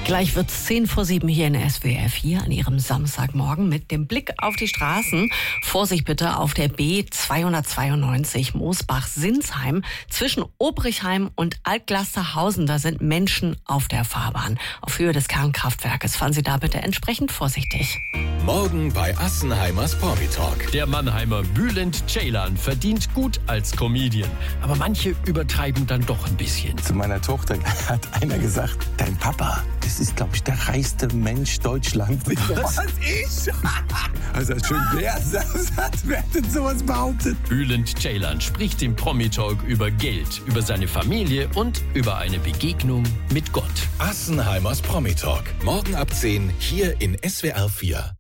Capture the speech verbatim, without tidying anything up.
Gleich wird's zehn vor sieben hier in S W R vier an Ihrem Samstagmorgen mit dem Blick auf die Straßen. Vorsicht bitte auf der B zweihundertzweiundneunzig Moosbach-Sinsheim. Zwischen Obrichheim und Altglasterhausen, da sind Menschen auf der Fahrbahn. Auf Höhe des Kernkraftwerkes. Fahren Sie da bitte entsprechend vorsichtig. Morgen bei Assenheimers Promi Talk. Der Mannheimer Bülent Ceylan verdient gut als Comedian. Aber manche übertreiben dann doch ein bisschen. Zu meiner Tochter hat einer gesagt, dein Papa, das ist, glaube ich, der reichste Mensch Deutschlands. Was, ich? Also schön wär's, wer hat denn sowas behauptet? Bülent Ceylan spricht im Promi Talk über Geld, über seine Familie und über eine Begegnung mit Gott. Assenheimers Promi Talk. Morgen ab zehn hier in S W R vier.